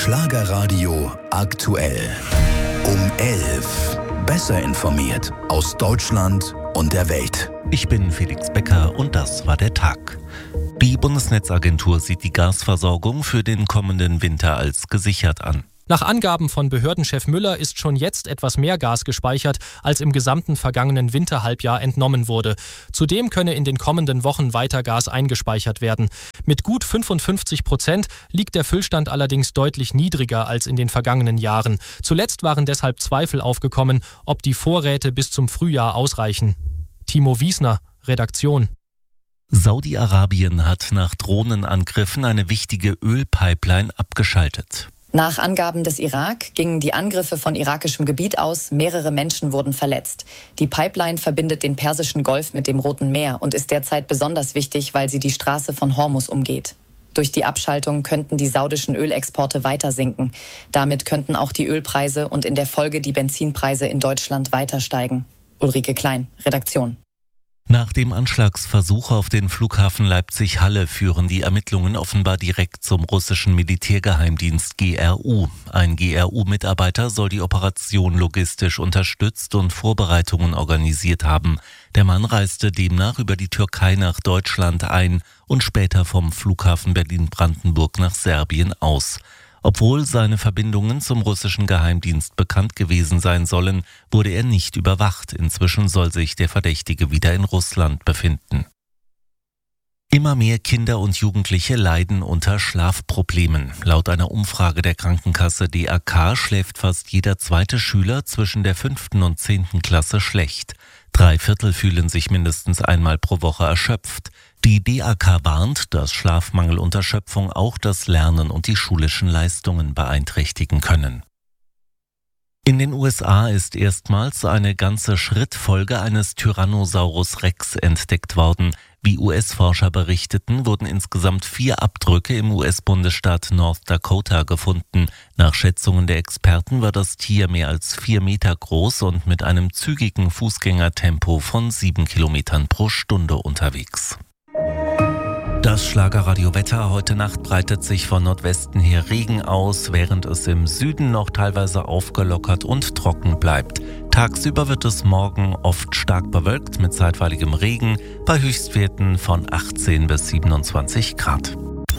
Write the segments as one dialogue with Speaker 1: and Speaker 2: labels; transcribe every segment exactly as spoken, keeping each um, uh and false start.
Speaker 1: Schlagerradio aktuell. Um elf. Besser informiert aus Deutschland und der Welt.
Speaker 2: Ich bin Felix Becker und das war der Tag. Die Bundesnetzagentur sieht die Gasversorgung für den kommenden Winter als gesichert an.
Speaker 3: Nach Angaben von Behördenchef Müller ist schon jetzt etwas mehr Gas gespeichert, als im gesamten vergangenen Winterhalbjahr entnommen wurde. Zudem könne in den kommenden Wochen weiter Gas eingespeichert werden. Mit gut fünfundfünfzig Prozent liegt der Füllstand allerdings deutlich niedriger als in den vergangenen Jahren. Zuletzt waren deshalb Zweifel aufgekommen, ob die Vorräte bis zum Frühjahr ausreichen. Timo Wiesner, Redaktion.
Speaker 2: Saudi-Arabien hat nach Drohnenangriffen eine wichtige Ölpipeline abgeschaltet.
Speaker 4: Nach Angaben des Irak gingen die Angriffe von irakischem Gebiet aus, mehrere Menschen wurden verletzt. Die Pipeline verbindet den Persischen Golf mit dem Roten Meer und ist derzeit besonders wichtig, weil sie die Straße von Hormuz umgeht. Durch die Abschaltung könnten die saudischen Ölexporte weiter sinken. Damit könnten auch die Ölpreise und in der Folge die Benzinpreise in Deutschland weiter steigen. Ulrike Klein, Redaktion.
Speaker 2: Nach dem Anschlagsversuch auf den Flughafen Leipzig-Halle führen die Ermittlungen offenbar direkt zum russischen Militärgeheimdienst G R U. Ein G R U-Mitarbeiter soll die Operation logistisch unterstützt und Vorbereitungen organisiert haben. Der Mann reiste demnach über die Türkei nach Deutschland ein und später vom Flughafen Berlin-Brandenburg nach Serbien aus. Obwohl seine Verbindungen zum russischen Geheimdienst bekannt gewesen sein sollen, wurde er nicht überwacht. Inzwischen soll sich der Verdächtige wieder in Russland befinden. Immer mehr Kinder und Jugendliche leiden unter Schlafproblemen. Laut einer Umfrage der Krankenkasse D A K schläft fast jeder zweite Schüler zwischen der fünften und zehnten Klasse schlecht. Drei Viertel fühlen sich mindestens einmal pro Woche erschöpft. Die D A K warnt, dass Schlafmangel und Erschöpfung auch das Lernen und die schulischen Leistungen beeinträchtigen können. In den U S A ist erstmals eine ganze Schrittfolge eines Tyrannosaurus Rex entdeckt worden. Wie U S-Forscher berichteten, wurden insgesamt vier Abdrücke im U S-Bundesstaat North Dakota gefunden. Nach Schätzungen der Experten war das Tier mehr als vier Meter groß und mit einem zügigen Fußgängertempo von sieben Kilometern pro Stunde unterwegs. Das Schlagerradio-Wetter: Heute Nacht breitet sich von Nordwesten her Regen aus, während es im Süden noch teilweise aufgelockert und trocken bleibt. Tagsüber wird es morgen oft stark bewölkt mit zeitweiligem Regen bei Höchstwerten von achtzehn bis siebenundzwanzig Grad.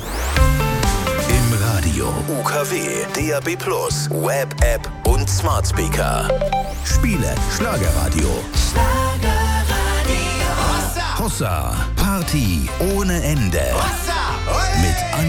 Speaker 1: Im Radio U K W, D A B plus, Web-App und Smart Speaker. Spiele Schlagerradio. Hossa, Party ohne Ende. Mit